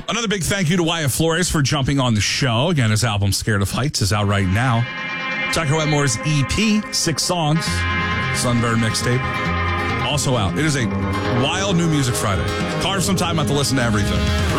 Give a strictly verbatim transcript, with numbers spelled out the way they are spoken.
Another big thank you to Wyatt Flores for jumping on the show. Again, his album Scared of Heights is out right now. Tucker Wetmore's E P, six songs, Sunburn mixtape, also out. It is a wild new music Friday. Carve some time out to listen to everything.